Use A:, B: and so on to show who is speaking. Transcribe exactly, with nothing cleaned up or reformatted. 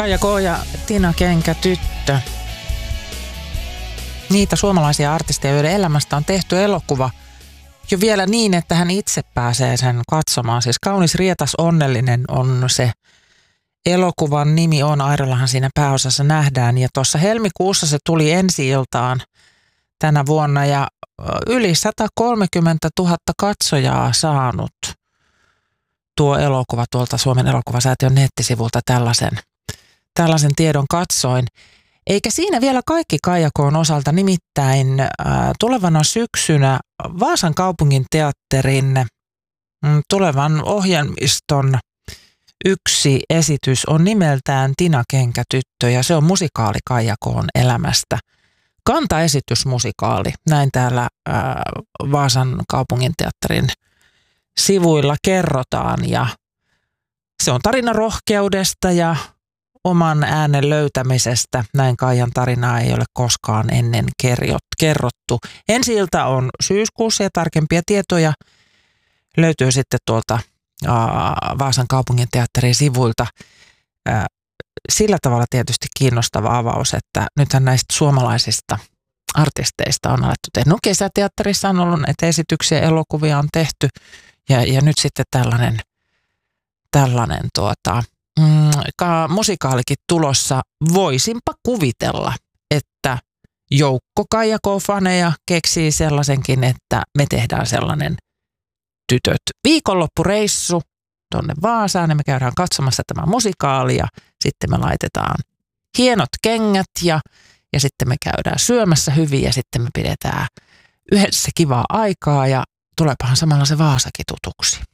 A: Kaija K. ja Tina Kenkä tyttö. Niitä suomalaisia artisteja, joiden elämästä on tehty elokuva jo vielä niin, että hän itse pääsee sen katsomaan. Siis Kaunis, rietas, onnellinen on se elokuvan nimi on. Airollahan siinä pääosassa nähdään. Ja tuossa helmikuussa se tuli ensi-iltaan tänä vuonna ja yli sata kolmekymmentätuhatta katsojaa saanut tuo elokuva tuolta Suomen elokuvasäätiön nettisivulta tällaisen, tällaisen tiedon katsoin. Eikä siinä vielä kaikki Kaija K:n osalta, nimittäin äh, tulevana syksynä Vaasan kaupungin teatterin mm, tulevan ohjelmiston yksi esitys on nimeltään Tina Kenkä tyttö ja se on musikaali Kaija K:n elämästä. Kantaesitysmusikaali, näin täällä äh, Vaasan kaupungin teatterin sivuilla kerrotaan ja se on tarina rohkeudesta ja oman äänen löytämisestä. Näin Kaijan tarinaa ei ole koskaan ennen kerrottu. Ensi-ilta on syyskuussa ja tarkempia tietoja löytyy sitten tuolta aa, Vaasan kaupungin teatterin sivuilta. Ää, sillä tavalla tietysti kiinnostava avaus, että nythän näistä suomalaisista artisteista on alettu tehdä. No kesäteatterissa on ollut näitä esityksiä, elokuvia on tehty ja, ja nyt sitten tällainen, tällainen tuota, mm, musikaalikin tulossa. Voisinpa kuvitella, että joukko Kaija K-faneja keksii sellaisenkin, että me tehdään sellainen tytöt viikonloppureissu tuonne Vaasaan ja me käydään katsomassa tämä musikaali ja sitten me laitetaan hienot kengät ja, ja sitten me käydään syömässä hyvin ja sitten me pidetään yhdessä kivaa aikaa ja tuleepahan samalla se Vaasakin tutuksi.